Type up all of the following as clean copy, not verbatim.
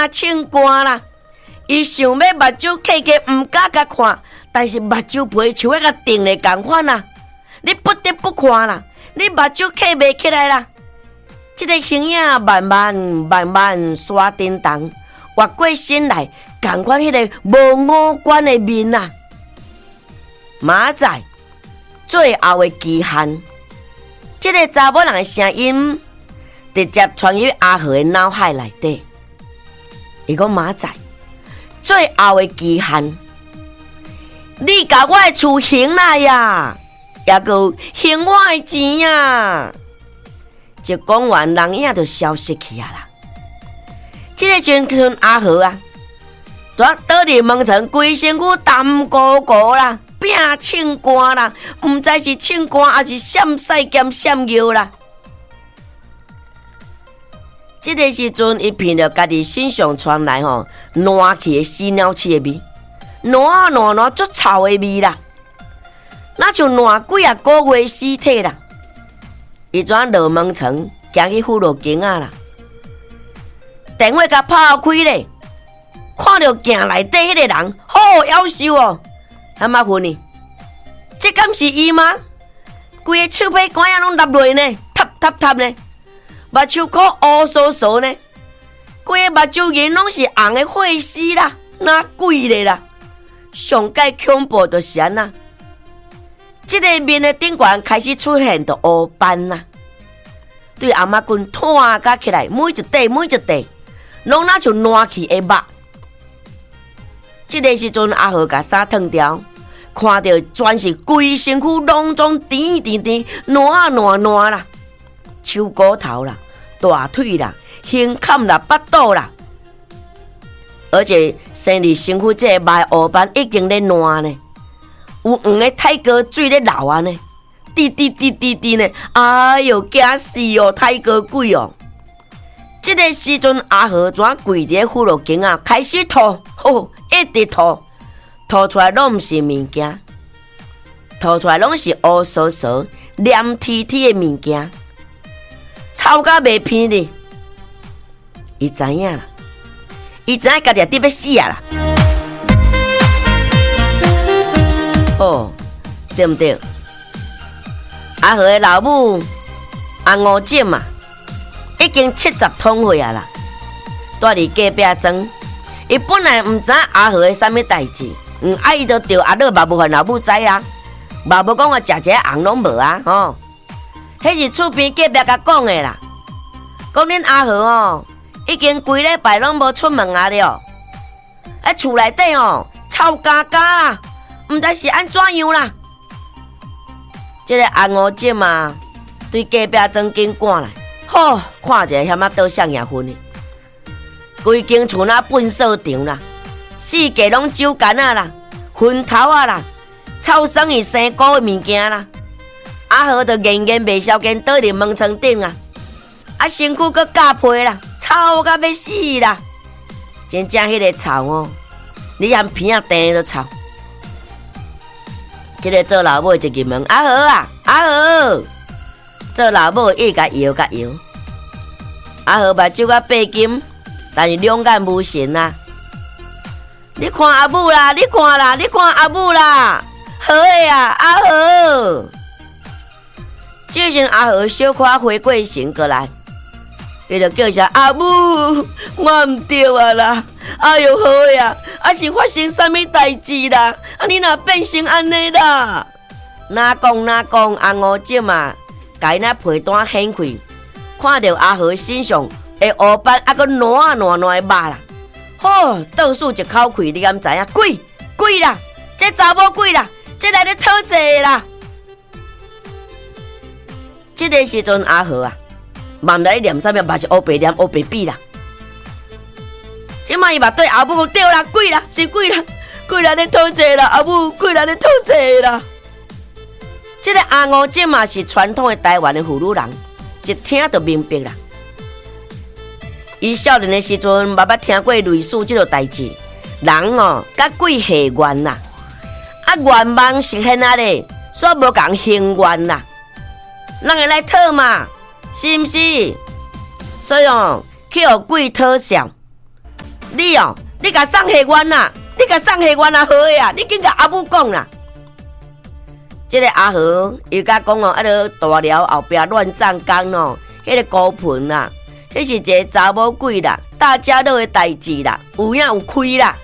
青汗啦。伊想要目睭开开，毋敢甲看，但是目睭皮像迄个定的共款啦。你不得不看啦，你目睭开袂起来啦。这个形影慢慢刷叮当，活过身来，共款迄个无五官的面啊。明仔最后的期限，这个查某人的声音直接传入阿和的脑海内底。伊讲明仔最后的期限，你甲我的厝还来呀，也搁还我的钱呀。一讲完，人影就消失去啊啦。这个阵阿和啊，倒伫门床，规身躯淡糊糊啦，拼青汗啦，毋知是青汗还是闪屎兼闪尿啦。这个时阵，伊闻到家己身上传来烂去的死鸟鼠的味，烂足臭的味啦，那像烂几啊个月尸体啦。伊转落门床，行去妇乐间啦，电话甲拍开咧，看到镜内底迄个人，好夭寿哦，还麻烦呢。这敢是伊吗？规个手臂管啊拢落落呢，塌呢，目睭壳乌酥酥呢，规个目睭眼拢是红的血丝啦，哪鬼咧啦！上界恐怖就是安那。这个面的顶悬开始出现着乌斑啦，对阿妈棍拖甲起来，每一块拢那像烂去的肉。这个时阵，阿和甲衫脱掉，看到全是规身躯拢总甜烂啦，手骨头啦、大腿啦、胸坎啦、腹肚啦，而且生理身躯这个白乌斑已经咧烂呢。有黄的太哥水咧流啊呢，滴呢，哎哟，惊死哦，太哥鬼哦！这个时阵，阿和转跪伫妇乐间啊，开始吐，一直吐出来拢毋是物件，吐出来拢是乌酥酥、黏贴贴的物件，臭甲袂偏哩。伊知影啦，伊知影家己也得要死啊啦！对不对？阿和的老母阿五姐嘛，已经70通岁啊啦，住伫隔壁庄。伊本来毋知阿和的啥物代志，伊就着阿乐嘛无互老母知啊，嘛无讲我食一个红拢无啊，迄是厝边隔壁甲讲的啦，讲恁阿和已经规礼拜拢无出门啊了，厝内底臭嘎嘎啦。毋知是安怎样啦？这个阿五姐嘛，对隔壁庄紧赶来，看一下险倒向夜昏的，规间厝那粪扫场啦，四界拢酒干啊啦，熏头啊啦，臭酸伊生菇的物件啦。阿和就严袂消间倒伫门床顶啊，身躯阁夹皮啦，臭甲要死啦！真正迄个臭你含鼻啊甜都臭。这个做老母就入门，阿和，做老母伊甲摇，阿和目睭甲白金，但是两眼无神啊！你看阿母啦，你看阿母啦，好诶啊，阿和！这阵阿和小可回过神过来，伊就叫一声阿母，我毋对啊啦！哎哟好呀，是发生啥物代志啦？你若变成安尼啦？哪讲阿五姐嘛，甲伊那被单掀开，看到阿和身上的乌斑，个烂的肉啦，倒数一口气，你敢知影？鬼啦！这查某鬼啦！这来咧讨债啦！这个时阵阿和啊，慢来念啥物，嘛是乌白念乌白比啦。即摆伊嘛对阿母讲对啦，鬼啦，是鬼啦，鬼来咧讨债啦，阿母鬼来咧讨债啦。这个阿五姐嘛是传统的台湾的妇女人，一听就明白啦。伊少年的时阵，捌听过类似这个代志，人甲鬼下愿啦，愿望实现啊咧，煞无共行愿啦，咱会来讨嘛，是毋是？所以去互鬼讨笑。 你甲送下阮啦，你甲送下阮啊好诶啊，你紧甲阿母讲啦。这个阿和伊甲讲哦，个大寮后壁乱葬岗哦，迄个高盆啦，迄是一个查某鬼啦，大家乐的代志啦，有影有开啦。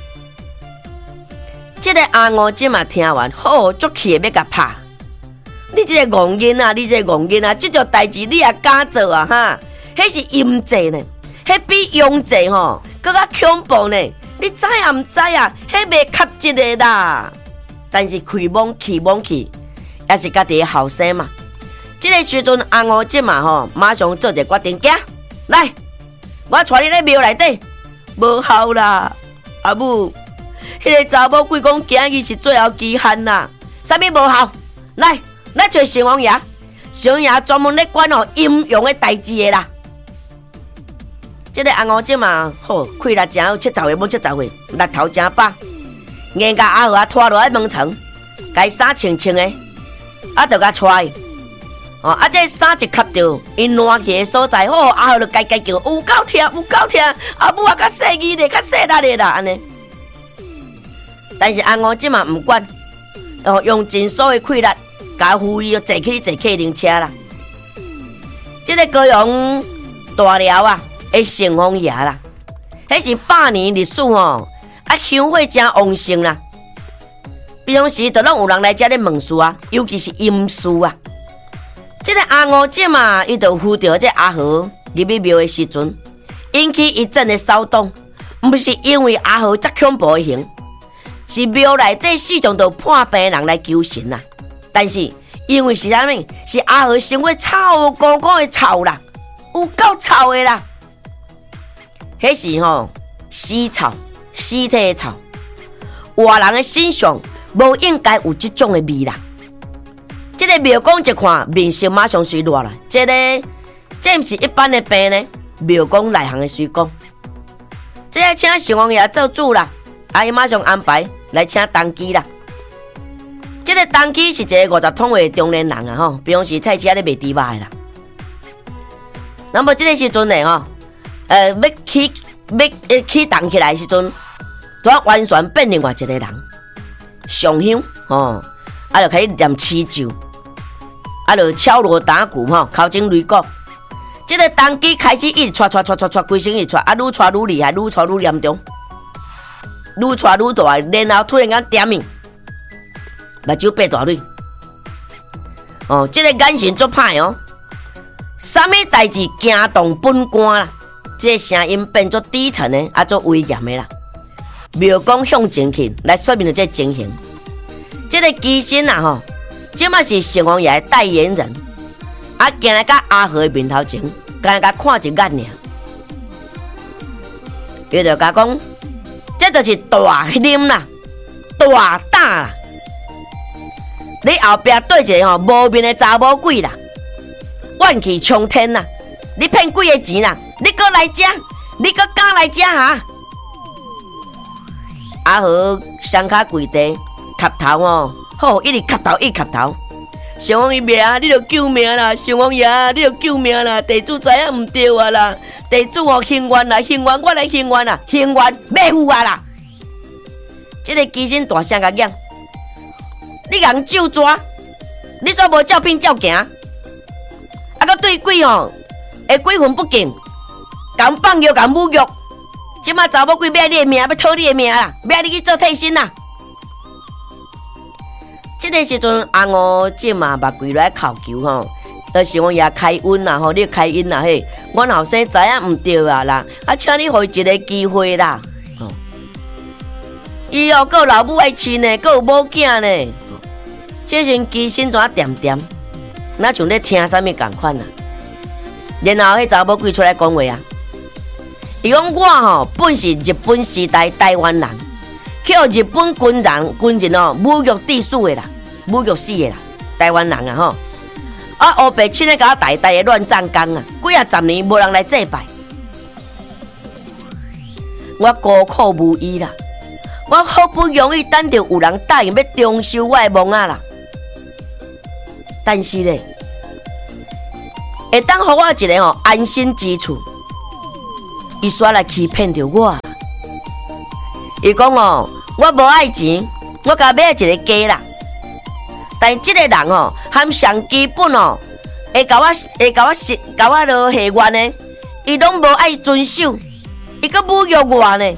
这个阿五即嘛听完，好足气要甲拍。你这个戆囡仔，你这个戆囡仔，这种代志你也敢做啊哈？迄是阴罪呢，迄比阳罪吼更加恐怖呢。你知啊唔知啊？迄袂吸一个啦。但是开懵气，也是家己的后生嘛。这个时阵阿五即嘛吼，马上做一个决定，行来，我带你咧庙内底，无效啦，阿母，迄个查某鬼讲今日是最后期限啦，啥物无效？来找城隍爷，城隍爷专门咧管哦阴阳的代志的啦。这个阿五即嘛好，开力真好，70岁，满70岁，力头真饱。硬甲阿和拖落来门床，该衫清清的，就甲带。这衫一吸着，因烂去的所在，阿和就该叫，有够痛，阿母啊，较细腻咧，较细力咧啦，安尼。但是阿五即嘛唔管，用尽所有气力，甲扶伊坐起客灵车啦。这个高雄大寮啊，的城隍爷啦，迄是100年历史哦。香火真旺盛啦，平时都拢有人来遮咧问事啊，尤其是阴事啊。这个阿五姐嘛，伊就扶着这阿和入去庙的时阵，引起一阵的骚动。不是因为阿和遮恐怖的行，是庙内底四种都破病人来求神啦。但是因为是啥物？是阿和生活臭公公的臭啦，有够臭的啦。迄是吼死臭。尸体的臭，活人的身上无应该有这种的味啦。这个庙公一看，面色马上水落来。这不是一般的病呢，庙公内行的水讲，这要请城隍爷做主啦。伊马上安排来请当机啦。这个当机是一个50桶的中年人啊吼，平时菜市咧卖猪肉的啦。那么这个时阵呢吼，要起动起来的时阵，就完全变另外一个人，上香就开始念祈咒，就敲锣打鼓口前擂鼓。这个当机开始一直传，规身一直传，愈传愈厉害，愈传愈严重，愈传愈大，然后突然间点名，目睭8大蕊。这个眼神足歹哦，啥物代志惊动本官啦。这个声音变作低沉的，做威严的啦。庙公向前去来说明了这情形。这个机身啊吼，即嘛是城隍爷的代言人，今日甲阿和的面头前，今日甲看一眼尔，伊就甲讲，这就是大啉啦，大打啦。你后壁对一个无面的查某鬼啦，怨气冲天啦！你骗几个钱啦？你搁来遮？你搁敢来遮哈？阿和双脚跪地，磕头好，一直磕头，一直磕头。城隍爷，你着救命啦！城隍爷，你着救命啦！地主知影唔对啊啦！地主行冤啦，行冤，我来行冤啦，行冤要付啊啦！这个机身大声甲讲，你人手抓，你煞无照片照行，搁对鬼会鬼魂不敬，敢放尿，敢侮辱，即马查某鬼要你的命，要讨你的命啦，要你去做替身啦。这个时阵，阿五即嘛目跪来求求城隍爷开恩啦你开恩啦嘿，阮后生知影唔对啊啦，请你互伊一个机会啦。伊搁有老母爱亲呢，搁有某囝呢。这阵机身怎点点，那像咧听啥物共款啊？然后迄查某鬼出来讲话啊，伊讲我本是日本时代台湾人，去互日本军人侮辱致死的啦，侮辱死的啦，台湾人啊黑白亲咧甲我代代的乱葬岗啊，几10年无人来祭拜，我孤苦无依啦，我好不容易等到有人答应要重修我的墓啊啦，但是咧，会当互我一个安心之处，伊煞来欺骗着我。 伊讲哦，我无爱钱，我甲买一个鸡啦。但即个人哦，含上基本哦，会甲我落下愿的，伊拢无爱遵守，伊阁侮辱我呢。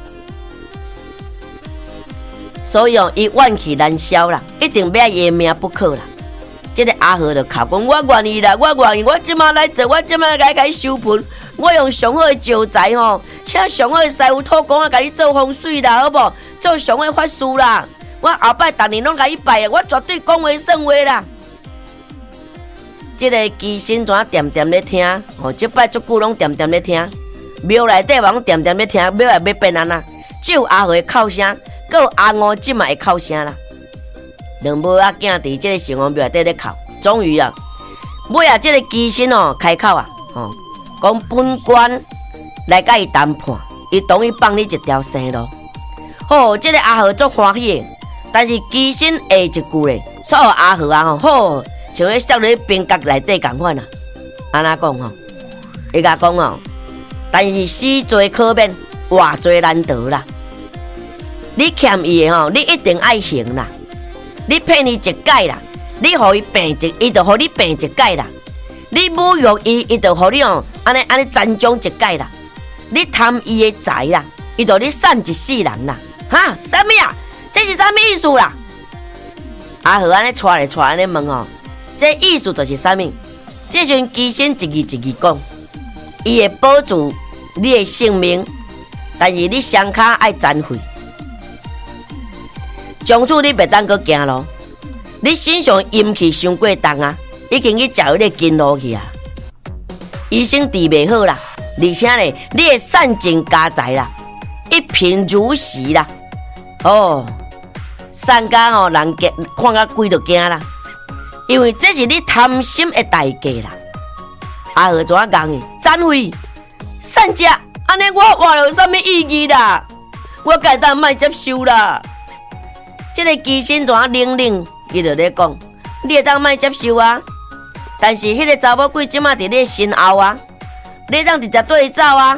所以哦，伊怨气难消啦，一定要伊的命不可啦。这个阿和就哭讲：我愿意啦，我愿意，我即马来做，我即马来收盆，我用上好的石材吼，请上好的师傅土工啊，甲你做风水啦，好无？做上好的法事啦，我后摆逐年拢甲你拜，我绝对讲话算话啦。这个基神怎点点咧听？哦，即摆足久拢点点咧听，庙内底嘛拢点点咧听，庙内要变安那？只有阿和的哭声。有阿五即嘛会哭声啦，两母仔囝伫即个城隍庙内底咧哭，终于啊，尾啊，即个基神哦开口啊，讲本官来甲伊谈判，伊同意放你一条生路。好，即个阿和足欢喜的，但是基神下一句咧，说阿和啊好，像迄少女冰角内底共款啊，安那讲吼？伊甲讲哦，但是死罪可免，活罪难得啦。你欠伊的吼，你一定爱还啦。你骗伊一届啦，你互伊病一，伊就互你病一届啦。你侮辱伊，伊就互你哦，安尼残障一届啦。你贪伊的财啦，伊就你散一世人啦。哈，啥物啊？这是啥物意思啦？阿和安尼带来带安尼问哦，这意思就是啥物？这阵基神一字一字讲，伊会保住你的性命，但是你双脚爱残废。从此你袂当阁行咯，你身上阴气伤过重啊，已经去食迄个金路去啊。医生治袂好啦，而且咧，你会散尽家财啦，一贫如洗啦。哦，散家吼，人看甲鬼就惊啦，因为这是你贪心的代价啦。阿和怎讲的？残废、散家，安尼我活了有啥物意义啦？我该当莫接受啦。这个基神怎冷，伊就咧讲，你会当莫接受啊，但是迄个查某鬼即马伫你身后啊，你当直接对伊走啊。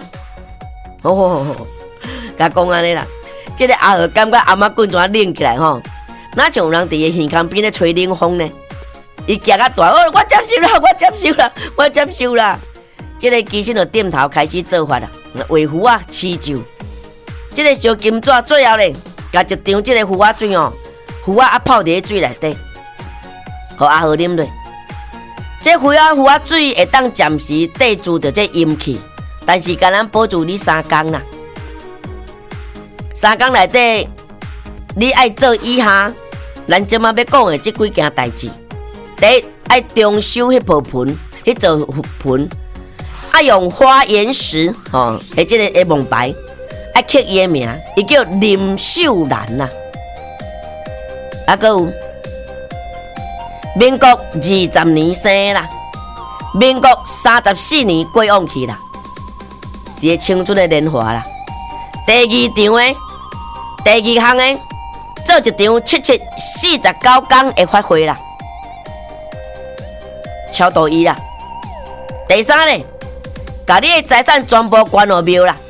甲讲安尼啦，这个阿和感觉阿妈棍怎冷起来吼，哪像有人伫伊耳孔边咧吹冷风呢？伊惊甲大，我接受啦，我接受啦，我接受啦。这个基神就点头开始做法啦，画符啊，祈咒。这个小金纸最后咧。甲一张即个符仔水哦，符仔泡伫水内底，互阿和啉落。这符仔水会当暂时抵住着这阴气，但是敢咱保住你3工啦。3工内底，你爱做以下咱即马要讲的这几件代志。第一，爱重修迄部盆，迄座盆，爱用花岩石吼，迄即个蒙牌。爱刻伊的名，伊叫林秀兰呐。啊，搁有民国20年生啦，民国34年过往去啦，伫个青春的年华啦。第二场的，第二项的，做一场49天的法会啦，超度伊啦。第三咧，甲你的财产全部捐互庙啦。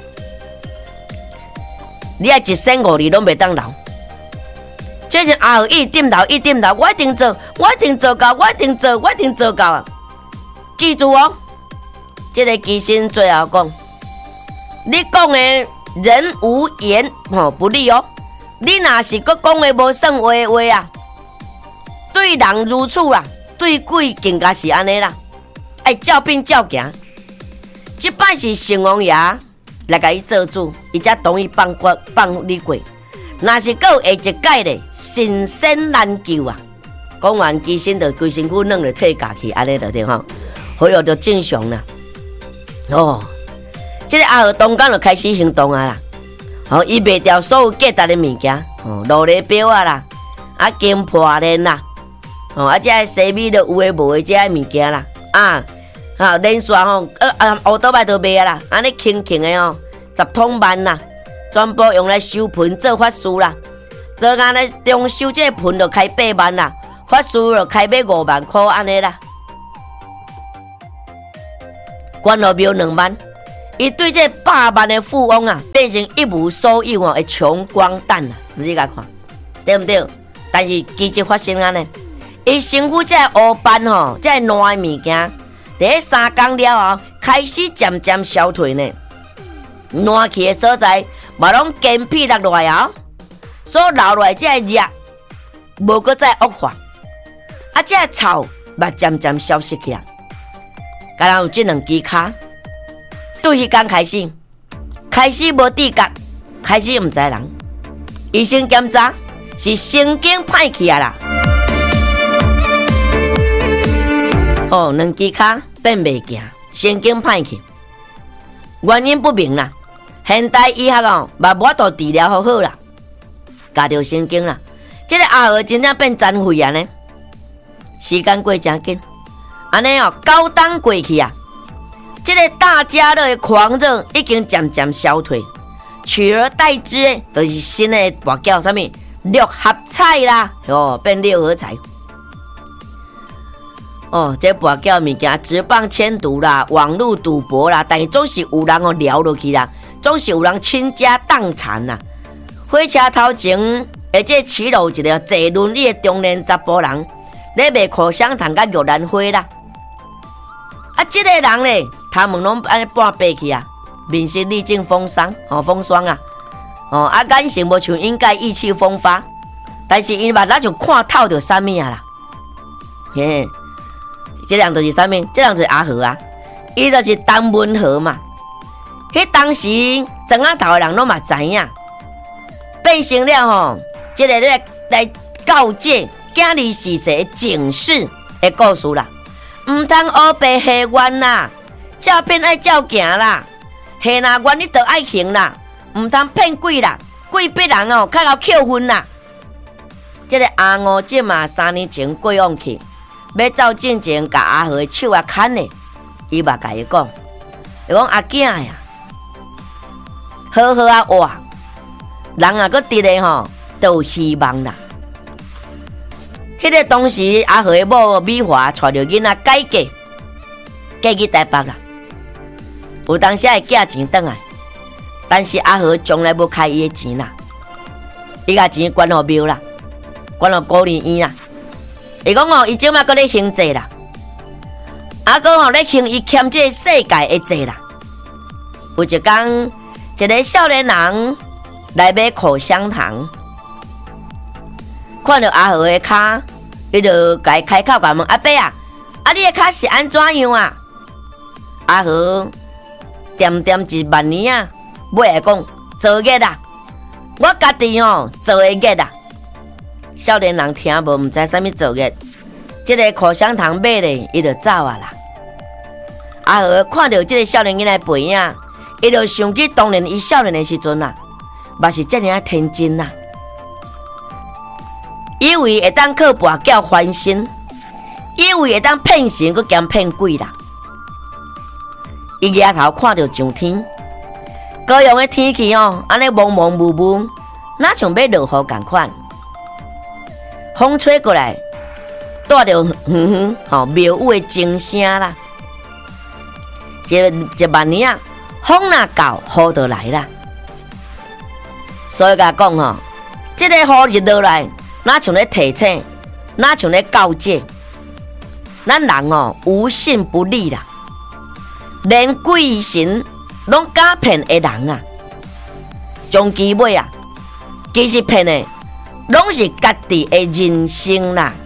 你爱一生5年拢袂当留，这是阿和一点头，我一定做，我一定做到，我一定做到啊！记住哦，这个基神最后讲，你讲的人无言不利哦，你若是搁讲的无算话的话啊，对人如此啦，对鬼更加是安尼啦，爱照变照行。这摆是城隍爷来甲伊做主，伊才同意放你过。若是够下一届咧，神仙难救啊！讲完基神就规身躯软就退下去，安尼就对吼，恢复就正常啦。哦，这个阿和东港就开始行动啊啦。哦，伊卖掉所有价值的物件，哦，路礼表啊啦，啊金破链啦，哦，啊这西米就有诶无诶这物件啦，啊。啊，连续吼，乌倒摆都卖啊啦，安尼轻的吼，10桶万啦，全部用来收盆做法事啦。就安尼中收这个盆就开8万啦，法事就开买5万块安尼啦。关落庙2万， 伊对这百万的富翁啊，变成一无所有的穷光蛋啊！你甲看，对不对？但是奇迹发生啊呢，伊身躯这乌斑吼，这烂的物件，在3天了后，开始渐渐消退呢。烂去的所在，嘛拢坚皮落来后，所留落来这热，无搁再恶化，啊，这草嘛渐渐消失去啊。敢若有这2支骹。对迄天开始无知觉，开始唔知人。医生检查是神经歹去啊啦。哦，2支骹变袂行，神经歹去，原因不明啦。现代医学哦，嘛无法度治疗好好啦，夹着神经啦。这个阿娥真正变残废啊呢。时间过真紧，安尼哦，9冬过去啊。这个大家乐的狂热已经渐渐消退，取而代之的就是新的博叫什么6合彩啦，哦，变6合彩。哦，这博叫物件职棒签赌啦，网络赌博啦，但是总是有人哦聊落去啦，总是有人倾家荡产啦。火车头前，而且骑路一个坐轮椅的中年查甫人，咧卖口香糖甲玉兰花啦。啊，这个人咧，他们拢安尼半白去啊，面色历尽风霜，风霜啊，啊，眼神无像应该意气风发，但是因目仔就看透着啥物啊啦，嘿，这人就是啥物？这人就是阿和啊，伊就是陈文和嘛。迄当时庄仔头的人拢嘛知影，变成了吼，这个来告诫今日时势的警示的故事啦。唔通黑白黑冤啦，照片爱照行啦，黑那冤你就爱行啦，唔通骗鬼啦，鬼逼人哦，较够扣分啦。这个阿五即嘛3年前过往去，要走进前，甲阿和的手啊牵咧，伊嘛甲伊讲，伊讲阿囝呀，好好啊活，人啊搁伫咧吼，都有希望啦。迄个当时阿和的某美华带着囡仔改嫁，嫁去台北啦。有当时会寄钱转来，但是阿和从来无开伊的钱啦，伊甲钱捐互庙啦，捐互孤儿院啦。伊讲哦，伊即马搁咧行济啦，阿哥吼咧行伊欠这个世界的济啦。有一天，一个少年人来买口香糖，看到阿和的骹。伊就甲伊开口甲问阿伯啊，你的脚是安怎样啊？阿和点点一万年啊，尾来讲做业啦，我家己哦做的业啦。少年人听无，唔知啥物做业，这个口香糖买咧，伊就走啊啦。阿和看到这个少年囡仔背影，伊就想起当年伊少年的时阵啊，嘛是这样天真啦。以为会当靠跋筊翻身，以为会当骗神佮兼骗鬼啦。伊抬头看到上天，高阳的天气哦，安尼蒙蒙雾雾，哪像要落雨共款。风吹过来，带着庙宇的钟声啦。一万年啊，风若到，雨就来啦。所以甲讲吼，这个雨日落来。哪像咧提醒，哪像咧告诫，咱人哦无信不立啦，连鬼神拢假骗的人啊，终其尾啊，其实骗的拢是家己的人生啦。